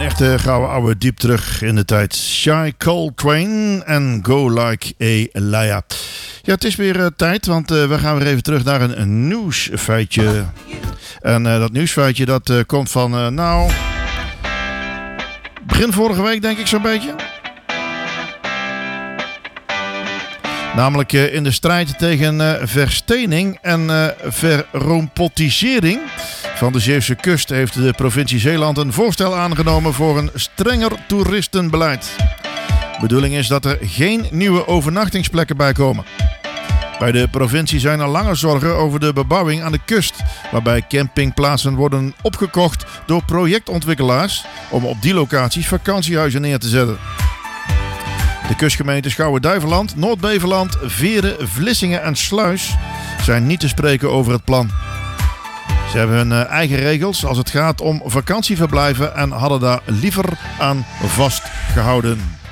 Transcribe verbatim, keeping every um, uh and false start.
echte gouden oude diep terug in de tijd. Shy Coltrane en Go Like a Liar. Ja, het is weer uh, tijd, want uh, we gaan weer even terug naar een, een nieuwsfeitje. En uh, dat nieuwsfeitje dat uh, komt van, uh, nou... begin vorige week denk ik zo'n beetje. Namelijk uh, in de strijd tegen uh, verstening en uh, verrompotisering van de Zeeuwse kust heeft de provincie Zeeland een voorstel aangenomen voor een strenger toeristenbeleid. De bedoeling is dat er geen nieuwe overnachtingsplekken bij komen. Bij de provincie zijn er lange zorgen over de bebouwing aan de kust, waarbij campingplaatsen worden opgekocht door projectontwikkelaars om op die locaties vakantiehuizen neer te zetten. De kustgemeenten Schouwen-Duiveland, Noord-Beveland, Veren, Vlissingen en Sluis zijn niet te spreken over het plan. Ze hebben hun eigen regels als het gaat om vakantieverblijven en hadden daar liever aan vastgehouden.